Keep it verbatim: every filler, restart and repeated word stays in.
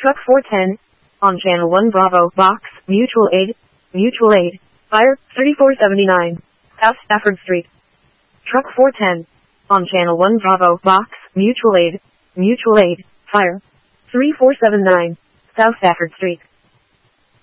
Truck four ten, on Channel one Bravo, Box, Mutual Aid, Mutual Aid, Fire, thirty-four seventy-nine, South Stafford Street. Truck four ten, on Channel one Bravo, Box, Mutual Aid, Mutual Aid, Fire, three four seven nine, South Stafford Street.